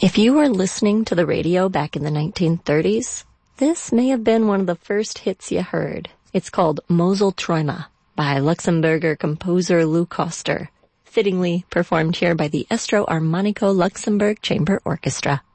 If you were listening to the radio back in the 1930s, this may have been one of the first hits you heard. It's called Mosel Träume by Luxembourger composer Lou Koster, fittingly performed here by the Estro Armonico Luxembourg Chamber Orchestra.